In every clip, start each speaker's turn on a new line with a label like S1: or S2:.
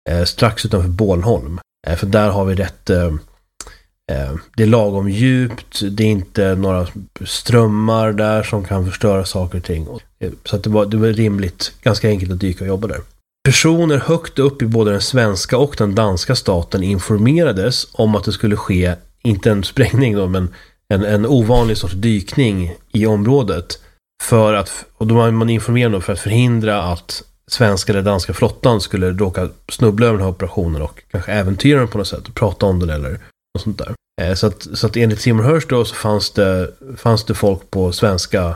S1: strax utanför Bornholm. För där har vi rätt... det är lagom djupt, det är inte några strömmar där som kan förstöra saker och ting. Så att det var rimligt, ganska enkelt att dyka och jobba där. Personer högt upp i både den svenska och den danska staten informerades om att det skulle ske, inte en sprängning då, men en ovanlig sorts dykning i området. Och då var man informerad för att förhindra att svenska eller danska flottan skulle råka snubbla över den här operationen och kanske äventyra den på något sätt och prata om den eller något sånt där. Så att enligt Seymour Hersh då så fanns det folk på svenska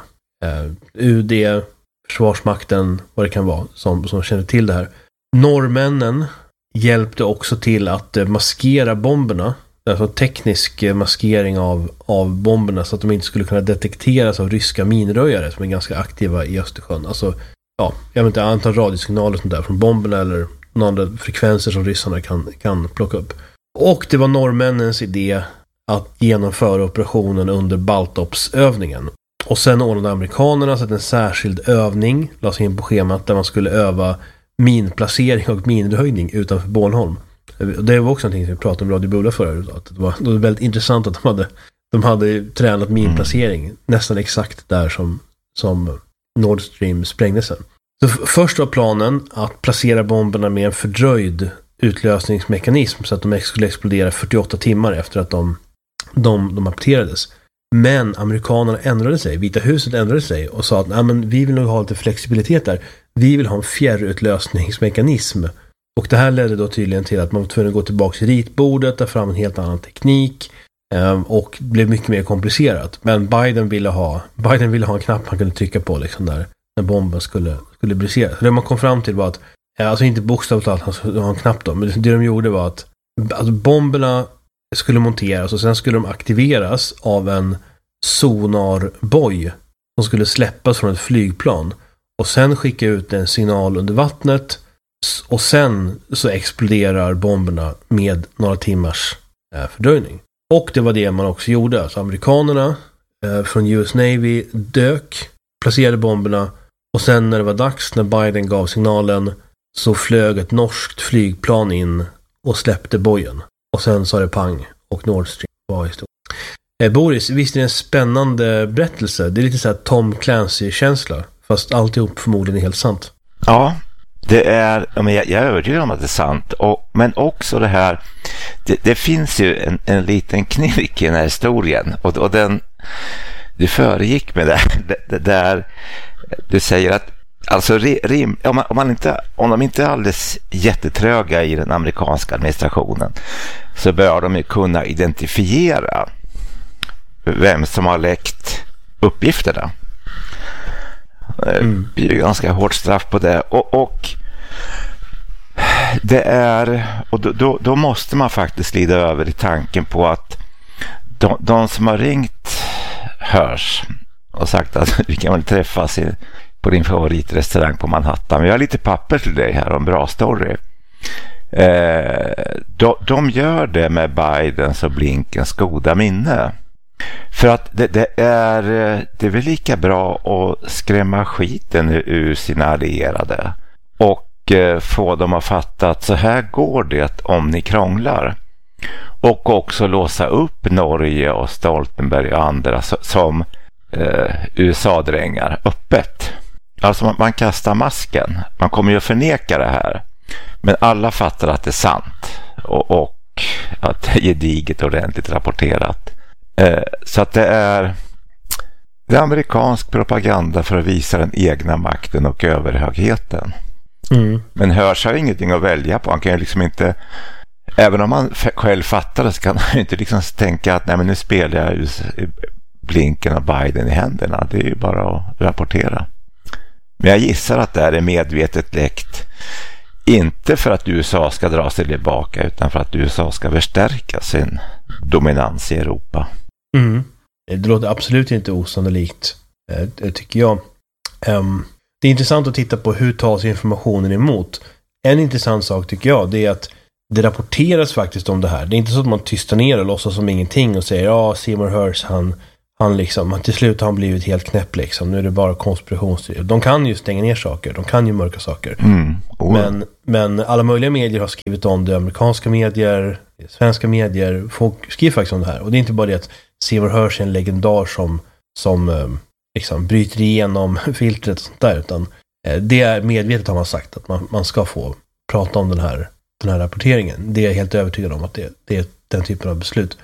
S1: UD, Försvarsmakten, vad det kan vara, som kände till det här. Norrmännen hjälpte också till att maskera bomberna, alltså teknisk maskering av bomberna så att de inte skulle kunna detekteras av ryska minröjare som är ganska aktiva i Östersjön. Alltså, ja, jag vet inte, antal radiosignaler och sånt där från bomberna eller några andra frekvenser som ryssarna kan plocka upp. Och det var norrmännens idé att genomföra operationen under Baltopsövningen. Och sen ordnade amerikanerna så att en särskild övning lades in på schemat där man skulle öva minplacering och minröjning utanför Bornholm. Det var också någonting som vi pratade om Radio Bulla förut. Att det var väldigt intressant att de hade tränat minplacering nästan exakt där som Nord Stream sprängdes sen. Så först var planen att placera bomberna med en fördröjd utlösningsmekanism så att de skulle explodera 48 timmar efter att de apterades. Men amerikanerna ändrade sig, Vita huset ändrade sig och sa att nej, men vi vill nog ha lite flexibilitet där. Vi vill ha en fjärrutlösningsmekanism. Och det här ledde då tydligen till att man var tvungen att gå tillbaka till ritbordet, ta fram en helt annan teknik och det blev mycket mer komplicerat. Men Biden ville ha en knapp man kunde trycka på liksom när bomben skulle briseras. Så det man kom fram till var att, alltså inte bokstavligt allt, han skulle ha en knapp då, men det de gjorde var att bomberna skulle monteras och sen skulle de aktiveras av en sonarboj som skulle släppas från ett flygplan och sen skicka ut en signal under vattnet och sen så exploderar bomberna med några timmars fördröjning. Och det var det man också gjorde. Alltså amerikanerna från US Navy placerade bomberna och sen när det var dags, när Biden gav signalen, så flög ett norskt flygplan in och släppte bojen. Och sen sa det pang och Nord Stream var historia. Boris, visst är det en spännande berättelse? Det är lite så här Tom Clancy-känsla, fast alltihop förmodligen är helt sant. Ja,
S2: det är, jag är övertygad om att det är sant. Men också det här, det finns ju en liten knirk i den här historien. Och du föregick med det där du säger att alltså om de inte är alldeles jättetröga i den amerikanska administrationen så bör de ju kunna identifiera vem som har läckt uppgifterna. Det är ju ganska hårt straff på det och det är, och då måste man faktiskt lida över i tanken på att de som har ringt Hersh och sagt att vi kan väl träffas på din favoritrestaurang på Manhattan. Vi har lite papper till dig här om bra story. De gör det med Bidens och Blinkens goda minne. För att det är väl lika bra att skrämma skiten ur sina allierade och få dem att fatta att så här går det om ni krånglar. Och också låsa upp Norge och Stoltenberg och andra som USA-drängar öppet. Alltså man kastar masken. Man kommer ju att förneka det här. Men alla fattar att det är sant. Och att det är gediget och ordentligt rapporterat. Så att det är amerikansk propaganda för att visa den egna makten och överhögheten. Men Hersh har ingenting att välja på. Han kan ju liksom inte, även om man själv fattar det, så kan han ju inte liksom tänka att nej, men nu spelar jag Blinken och Biden i händerna. Det är ju bara att rapportera. Men jag gissar att det är medvetet läckt. Inte för att USA ska dra sig tillbaka utan för att USA ska förstärka sin dominans i Europa.
S1: Det låter absolut inte osannolikt, tycker jag. Det är intressant att titta på hur tas informationen emot. En intressant sak tycker jag, det är att det rapporteras faktiskt om det här. Det är inte så att man tystar ner och låtsas som ingenting och säger ja, Seymour Hersh han liksom, till slut har han blivit helt knäpp liksom. Nu är det bara konspirationsteorier. De kan ju stänga ner saker. De kan ju mörka saker. Men alla möjliga medier har skrivit om det. Amerikanska medier, svenska medier, folk skriver faktiskt om det här. Och det är inte bara det att Seymour Hersh är en legendar som liksom bryter igenom filtret och sånt där, utan det är medvetet, har man sagt, att man ska få prata om den här rapporteringen. Det är jag helt övertygad om, att det är den typen av beslut.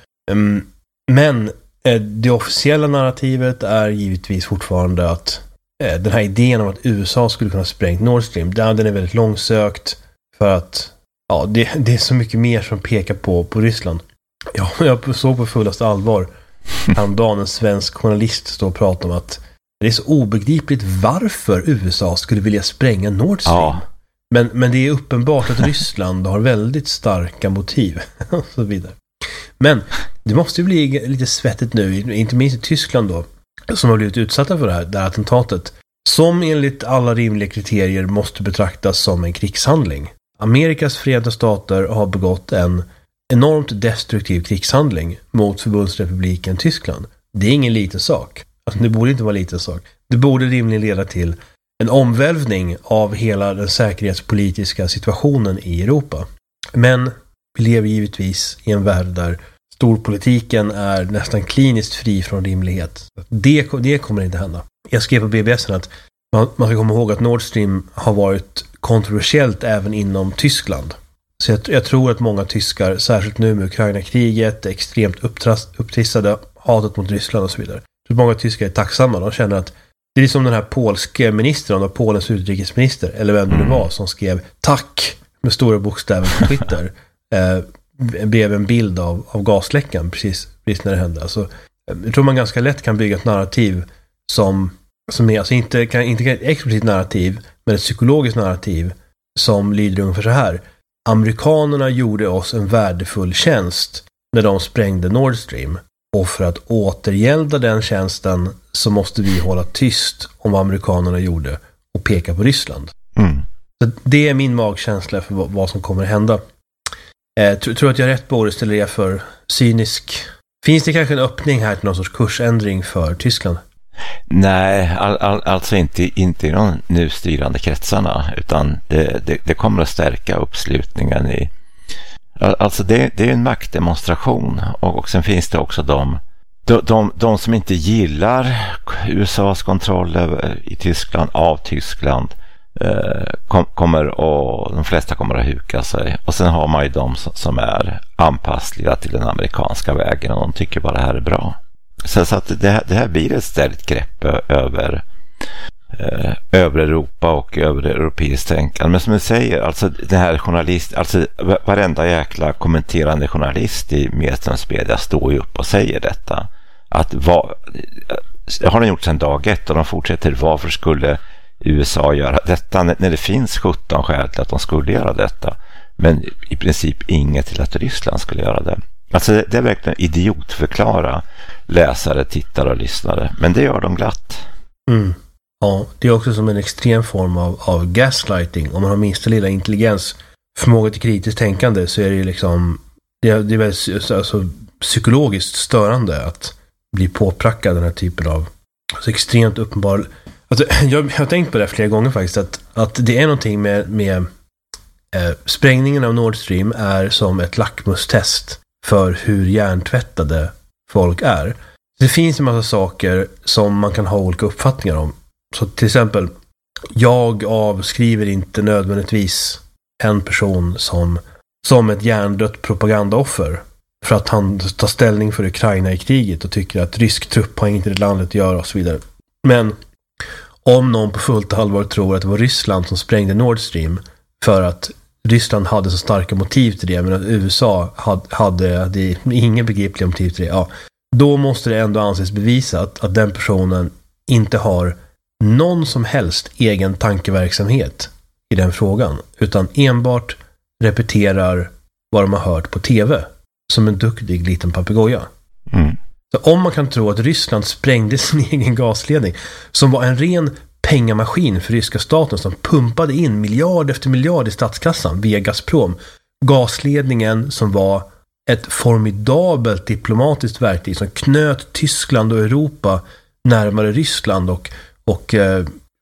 S1: Men det officiella narrativet är givetvis fortfarande att den här idén om att USA skulle kunna sprängt Nord Stream, den är väldigt långsökt, för att det är så mycket mer som pekar på Ryssland. Ja, jag såg på fullaste allvar häromdagen en svensk journalist stå och prata om att det är så obegripligt varför USA skulle vilja spränga Nord Stream. Ja. Men det är uppenbart att Ryssland har väldigt starka motiv och så vidare. Men det måste ju bli lite svettigt nu, inte minst i Tyskland då, som har blivit utsatta för det här attentatet, som enligt alla rimliga kriterier måste betraktas som en krigshandling. Amerikas Förenta Stater har begått en enormt destruktiv krigshandling mot Förbundsrepubliken Tyskland. Det är ingen liten sak. Alltså, det borde inte vara en liten sak. Det borde rimligen leda till en omvälvning av hela den säkerhetspolitiska situationen i Europa. Men vi lever givetvis i en värld där storpolitiken är nästan kliniskt fri från rimlighet. Det kommer inte hända. Jag skrev på BBS att man ska komma ihåg att Nord Stream har varit kontroversiellt även inom Tyskland. Så jag tror att många tyskar, särskilt nu med Ukraina-kriget, extremt upptrissade, hatet mot Ryssland och så vidare. Så många tyskar är tacksamma. De känner att det är som den här polske ministern, Polens utrikesminister, eller vem det var, som skrev tack med stora bokstäver på Twitter. Blev en bild av gasläckan precis när det hände. Alltså, jag tror man ganska lätt kan bygga ett narrativ som är alltså inte ett explicit narrativ, men ett psykologiskt narrativ som lyder ungefär så här: amerikanerna gjorde oss en värdefull tjänst när de sprängde Nord Stream, och för att återgälda den tjänsten så måste vi hålla tyst om vad amerikanerna gjorde och peka på Ryssland. Så det är min magkänsla för vad som kommer att hända. Tror att jag är rätt, Boris, eller är jag för cynisk? Finns det kanske en öppning här till någon sorts kursändring för Tyskland?
S2: Nej, alltså inte i de nu styrande kretsarna, utan det kommer att stärka uppslutningen i... Alltså det är en maktdemonstration, och sen finns det också de som inte gillar USAs kontroll i Tyskland, av Tyskland, de flesta kommer att huka sig, och sen har man ju de som är anpassliga till den amerikanska vägen, och de tycker bara det här är bra. Så att det här blir ett stärkt grepp över Europa och över europeiskt tänkande. Men som jag säger, alltså den här journalist, alltså varenda jäkla kommenterande journalist i media står ju upp och säger detta, att har de gjort sedan dag ett, och de fortsätter, varför skulle USA göra detta när det finns 17 skäl till att de skulle göra detta, men i princip inget till att Ryssland skulle göra det. Alltså det är verkligen idiotförklara läsare, tittare och lyssnare, men det gör de glatt.
S1: Ja, det är också som en extrem form av gaslighting. Om man har minsta lilla intelligens, förmåga till kritiskt tänkande, så är det ju liksom det är väldigt alltså, psykologiskt störande att bli påprackad den här typen av alltså, extremt uppenbar... Alltså, jag har tänkt på det flera gånger faktiskt, att det är någonting med sprängningen av Nord Stream är som ett lackmustest för hur hjärntvättade folk är. Det finns en massa saker som man kan ha olika uppfattningar om. Så till exempel, jag avskriver inte nödvändigtvis en person som ett hjärndött propagandaoffer för att han tar ställning för Ukraina i kriget och tycker att rysk trupp har inte i landet att göra och så vidare. Men om någon på fullt allvar tror att det var Ryssland som sprängde Nord Stream för att Ryssland hade så starka motiv till det, men att USA hade ingen begripliga motiv till det, ja, då måste det ändå anses bevisat att den personen inte har någon som helst egen tankeverksamhet i den frågan, utan enbart repeterar vad de har hört på tv som en duktig liten papegoja. Så om man kan tro att Ryssland sprängde sin egen gasledning, som var en ren pengamaskin för ryska staten, som pumpade in miljard efter miljard i statskassan via Gazprom, gasledningen som var ett formidabelt diplomatiskt verktyg som knöt Tyskland och Europa närmare Ryssland och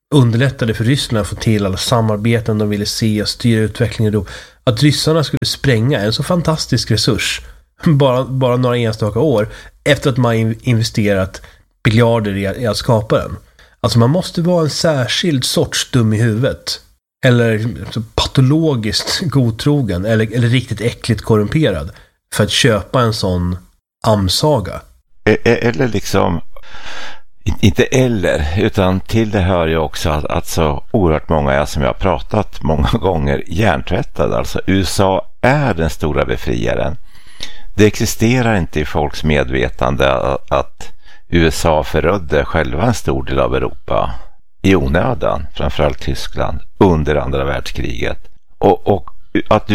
S1: underlättade för Ryssland att få till alla samarbeten de ville se och styra utvecklingen då. Att ryssarna skulle spränga en så fantastisk resurs bara några enstaka år efter att man investerat biljarder i att skapa den. Alltså man måste vara en särskild sorts dum i huvudet. Eller patologiskt godtrogen. Eller riktigt äckligt korrumperad. För att köpa en sån amsaga.
S2: Eller liksom... Inte utan till det hör ju också att så oerhört många är, som jag har pratat många gånger, hjärntvättade. Alltså USA är den stora befriaren. Det existerar inte i folks medvetande att USA förödde själva en stor del av Europa i onödan, framförallt Tyskland, under andra världskriget. Och att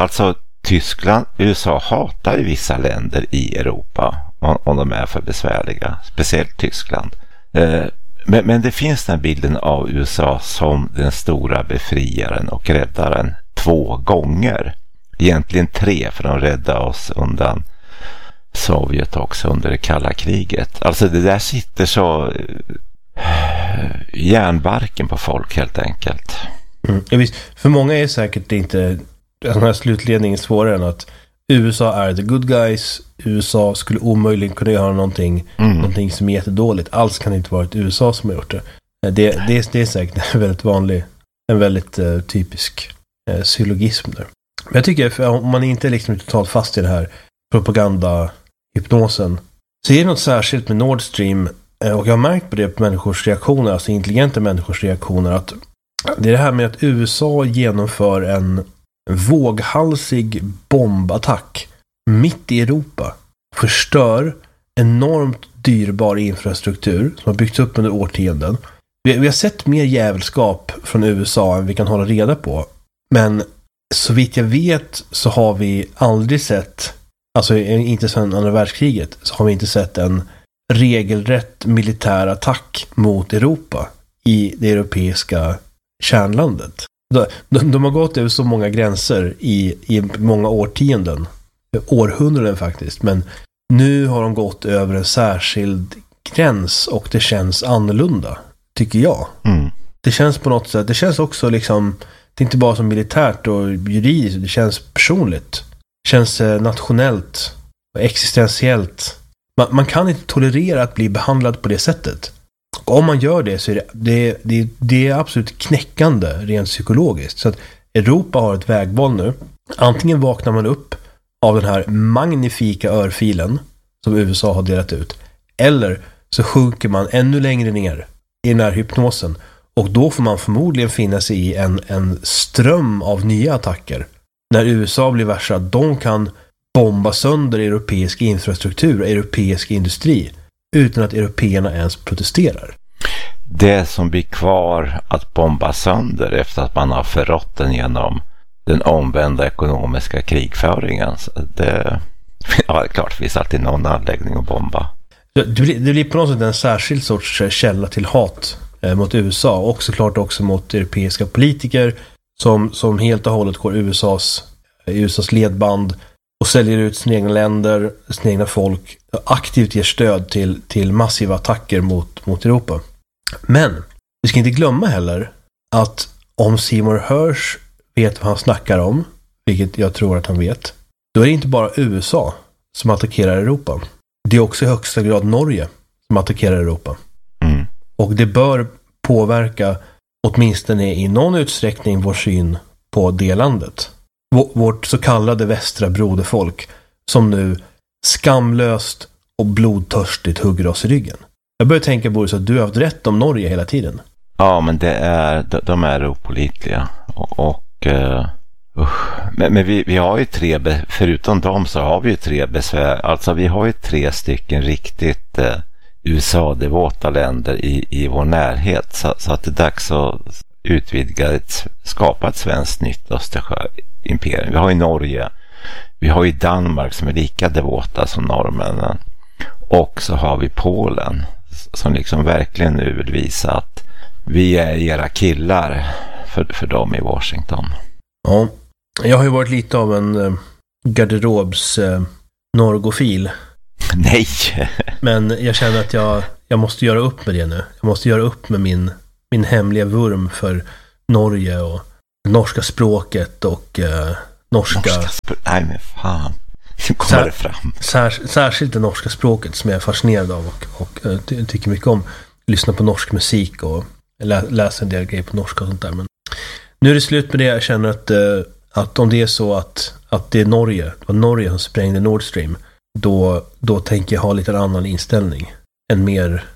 S2: USA hatar ju vissa länder i Europa om de är för besvärliga, speciellt Tyskland. Men det finns den bilden av USA som den stora befriaren och räddaren 2 gånger. Egentligen 3, för de räddade oss undan Sovjet också under det kalla kriget. Alltså det där sitter så järnbarken på folk helt enkelt.
S1: Ja, visst. För många är säkert inte den här slutledningen svårare än att USA är the good guys. USA skulle omöjligen kunna göra någonting som är jättedåligt. Alls kan det inte vara ett USA som har gjort det. Det är säkert en väldigt typisk syllogism där. Men jag tycker, för om man inte är liksom totalt fast i det här propagandahypnosen, så är det något särskilt med Nord Stream, och jag har märkt på det på människors reaktioner, alltså intelligenta människors reaktioner, att det är det här med att USA genomför en våghalsig bombattack mitt i Europa, förstör enormt dyrbar infrastruktur som har byggts upp under årtionden. Vi har sett mer jävelskap från USA än vi kan hålla reda på, men så vitt jag vet så har vi aldrig sett, alltså inte sedan andra världskriget, så har vi inte sett en regelrätt militär attack mot Europa i det europeiska kärnlandet. De har gått över så många gränser i många århundraden faktiskt, men nu har de gått över en särskild gräns och det känns annorlunda, tycker jag. Det känns på något sätt, det känns också liksom, det är inte bara som militärt och juridiskt, det känns personligt. Det känns nationellt och existentiellt. Man kan inte tolerera att bli behandlad på det sättet. Och om man gör det så är det är absolut knäckande rent psykologiskt. Så att Europa har ett vägval nu. Antingen vaknar man upp av den här magnifika örfilen som USA har delat ut. Eller så sjunker man ännu längre ner i den här hypnosen. Och då får man förmodligen finna sig i en ström av nya attacker. När USA blir värsta, de kan bomba sönder europeisk infrastruktur och europeisk industri utan att européerna ens protesterar.
S2: Det som blir kvar att bomba sönder efter att man har förrått den genom den omvända ekonomiska krigföringen, det är klart, det finns alltid någon anläggning att bomba.
S1: Det blir på något sätt en särskild sorts källa till hat mot USA, och såklart också mot europeiska politiker som helt och hållet går USAs ledband och säljer ut sina egna länder, sina egna folk, och aktivt ger stöd till massiva attacker mot Europa. Men vi ska inte glömma heller att om Seymour Hersh vet vad han snackar om, vilket jag tror att han vet, då är det inte bara USA som attackerar Europa. Det är också i högsta grad Norge som attackerar Europa. Och det bör påverka åtminstone i någon utsträckning vår syn på det landet. Vårt så kallade västra broderfolk som nu skamlöst och blodtörstigt hugger oss i ryggen. Jag börjar tänka, Boris, att du har haft rätt om Norge hela tiden.
S2: Ja, men de är opålitliga. Men vi har ju förutom dem så har vi ju 3 besvär. Alltså vi har ju 3 stycken riktigt USA-devota länder i vår närhet. Så att det är dags att skapa ett svenskt nytt Östersjöimperium. Vi har ju Norge, vi har ju Danmark som är lika devota som norrmännen, och så har vi Polen som liksom verkligen nu vill visa att vi är era killar för dem i Washington.
S1: Ja, jag har ju varit lite av en garderobs norgofil.
S2: Nej!
S1: Men jag känner att jag måste göra upp med det nu. Jag måste göra upp med min min hemliga vurm för Norge och norska språket och norska...
S2: Nej men fan, nu kommer det fram.
S1: Särskilt det norska språket som jag är fascinerad av och tycker mycket om. Lyssna på norsk musik och läsa en del grejer på norska och sånt där. Men nu är det slut med det. Jag känner att om det är så att det är Norge som sprängde Nord Stream, då tänker jag ha lite en annan inställning. En mer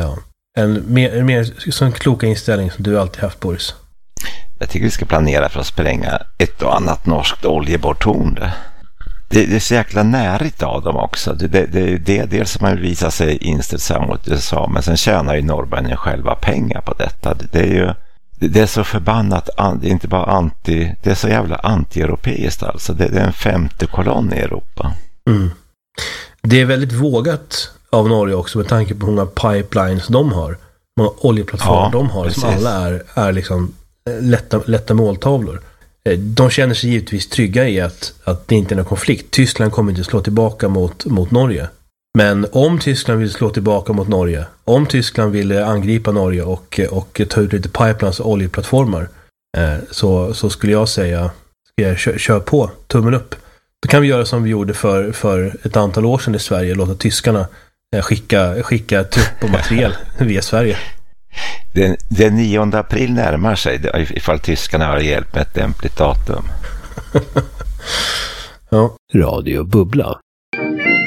S1: sån kloka inställning som du alltid haft, Boris.
S2: Jag tycker vi ska planera för att spränga ett och annat norskt oljeborrtorn. Det är så jäkla närigt av dem också. Det är dels som man vill visa sig inställd mot USA, men sen tjänar ju norrmännen själva pengar på detta. Det är så förbannat, det är inte bara det är så jävla anti-europeiskt alltså. Det är en femte kolonn i Europa.
S1: Mm. Det är väldigt vågat av Norge också med tanke på hur många pipelines de har. Många oljeplattformar de har, precis. Som alla är liksom lätta måltavlor. De känner sig givetvis trygga i att det inte är någon konflikt. Tyskland kommer inte slå tillbaka mot Norge. Men om Tyskland vill slå tillbaka mot Norge, om Tyskland vill angripa Norge och ta ut lite pipelines och oljeplattformar, så skulle jag säga, kör på, tummen upp. Då kan vi göra som vi gjorde för ett antal år sedan i Sverige, låta tyskarna skicka trupp och materiel via Sverige.
S2: Den 9 april närmar sig, ifall tyskarna har hjälp med ett lämpligt datum.
S1: Ja. Radio Bubbla.